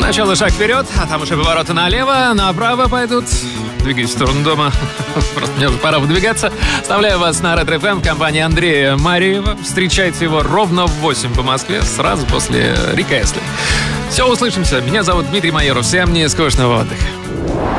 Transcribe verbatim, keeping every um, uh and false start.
Сначала шаг вперед, а там уже повороты налево, направо пойдут. Двигаюсь в сторону дома. Просто мне уже пора выдвигаться. Оставляю вас на Ретро эф эм в компании Андрея Мариева. Встречайте его ровно в восемь по Москве, сразу после Рика Эстли. Все, услышимся. Меня зовут Дмитрий Майоров. Всем не скучного отдыха.